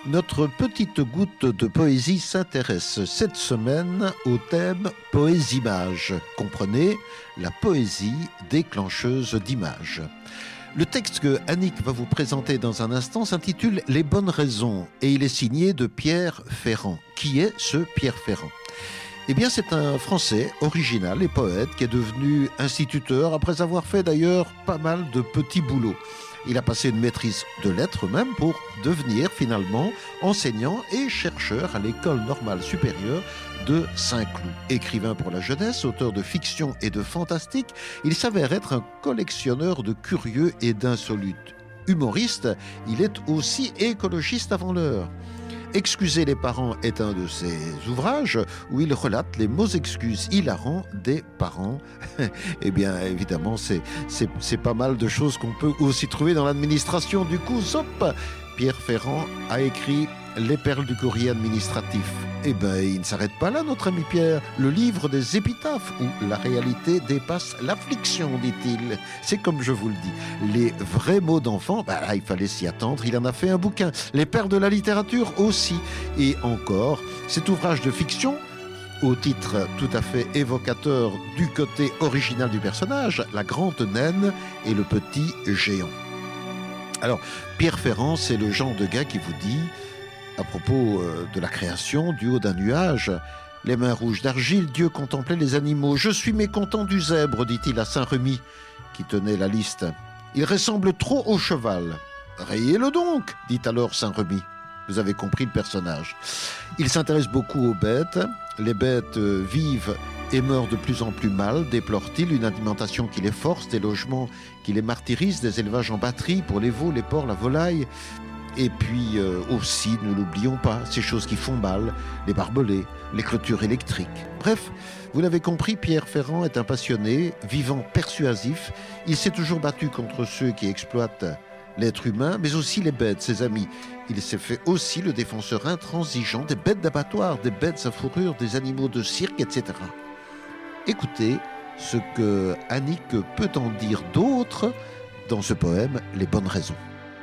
Notre petite goutte de poésie s'intéresse cette semaine au thème poésie-image. Comprenez, la poésie déclencheuse d'images. Le texte que Annick va vous présenter dans un instant s'intitule « Les bonnes raisons » et il est signé de Pierre Ferrand. Qui est ce Pierre Ferrand ? Eh bien, c'est un Français original et poète qui est devenu instituteur après avoir fait d'ailleurs pas mal de petits boulots. Il a passé une maîtrise de lettres même pour devenir finalement enseignant et chercheur à l'école normale supérieure de Saint-Cloud. Écrivain pour la jeunesse, auteur de fiction et de fantastique, il s'avère être un collectionneur de curieux et d'insolites. Humoriste, il est aussi écologiste avant l'heure. Excusez les parents est un de ses ouvrages où il relate les mots excuses hilarants des parents. Eh bien, évidemment, c'est pas mal de choses qu'on peut aussi trouver dans l'administration. Du coup, zop, Pierre Ferrand a écrit Les perles du courrier administratif. Eh bien, il ne s'arrête pas là, notre ami Pierre. Le livre des épitaphes, où la réalité dépasse l'affliction, dit-il. C'est comme je vous le dis. Les vrais mots d'enfant, là, il fallait s'y attendre. Il en a fait un bouquin. Les pères de la littérature aussi. Et encore, cet ouvrage de fiction, au titre tout à fait évocateur du côté original du personnage, la grande naine et le petit géant. Alors, Pierre Ferrand, c'est le genre de gars qui vous dit, à propos de la création, du haut d'un nuage, les mains rouges d'argile, Dieu contemplait les animaux. « Je suis mécontent du zèbre, dit-il à Saint-Remy, qui tenait la liste. Il ressemble trop au cheval. Rayez-le donc, dit alors Saint-Remy. Vous avez compris le personnage. Il s'intéresse beaucoup aux bêtes. Les bêtes vivent et meurent de plus en plus mal, déplore-t-il, une alimentation qui les force, des logements qui les martyrisent, des élevages en batterie pour les veaux, les porcs, la volaille. Et puis aussi, ne l'oublions pas, ces choses qui font mal, les barbelés, les clôtures électriques. Bref, vous l'avez compris, Pierre Ferrand est un passionné, vivant, persuasif. Il s'est toujours battu contre ceux qui exploitent l'être humain, mais aussi les bêtes, ses amis. Il s'est fait aussi le défenseur intransigeant des bêtes d'abattoir, des bêtes à fourrure, des animaux de cirque, etc. Écoutez ce que Annick peut en dire d'autre dans ce poème « Les bonnes raisons ».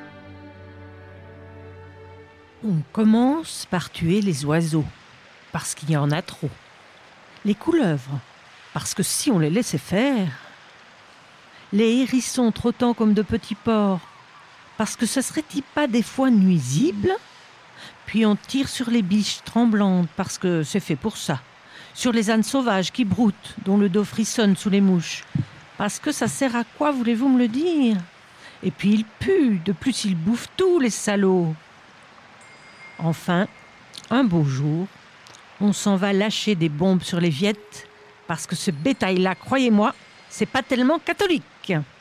On commence par tuer les oiseaux, parce qu'il y en a trop. Les couleuvres, parce que si on les laissait faire. Les hérissons trottant comme de petits porcs, parce que ce serait-il pas des fois nuisible ? Puis on tire sur les biches tremblantes, parce que c'est fait pour ça. Sur les ânes sauvages qui broutent, dont le dos frissonne sous les mouches. Parce que ça sert à quoi, voulez-vous me le dire ? Et puis ils puent, de plus ils bouffent tout, les salauds. Enfin, un beau jour, on s'en va lâcher des bombes sur les Viettes, parce que ce bétail-là, croyez-moi, c'est pas tellement catholique.